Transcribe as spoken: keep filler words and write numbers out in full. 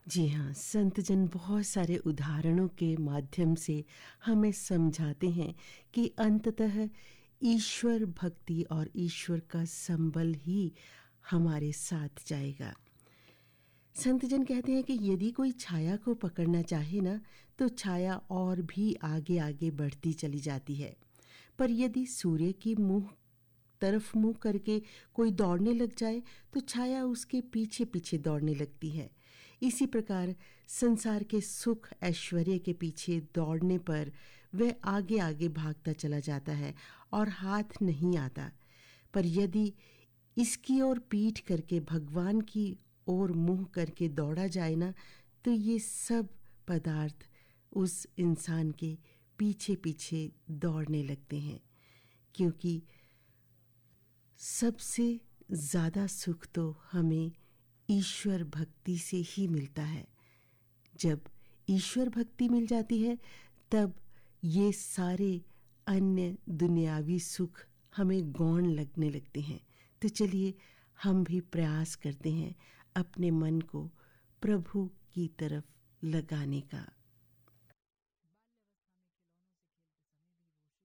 जी हाँ, संत जन बहुत सारे उदाहरणों के माध्यम से हमें समझाते हैं कि अंततः ईश्वर भक्ति और ईश्वर का संबल ही हमारे साथ जाएगा। संत जन कहते हैं कि यदि कोई छाया को पकड़ना चाहे ना, तो छाया और भी आगे आगे बढ़ती चली जाती है, पर यदि सूर्य की मुंह तरफ मुंह करके कोई दौड़ने लग जाए तो छाया उसके पीछे पीछे दौड़ने लगती है। इसी प्रकार संसार के सुख ऐश्वर्य के पीछे दौड़ने पर वह आगे आगे भागता चला जाता है और हाथ नहीं आता, पर यदि इसकी ओर पीठ करके भगवान की ओर मुंह करके दौड़ा जाए ना, तो ये सब पदार्थ उस इंसान के पीछे पीछे दौड़ने लगते हैं, क्योंकि सबसे ज़्यादा सुख तो हमें ईश्वर भक्ति से ही मिलता है। जब ईश्वर भक्ति मिल जाती है तब ये सारे अन्य दुनियावी सुख हमें गौण लगने लगते हैं। तो चलिए हम भी प्रयास करते हैं अपने मन को प्रभु की तरफ लगाने का।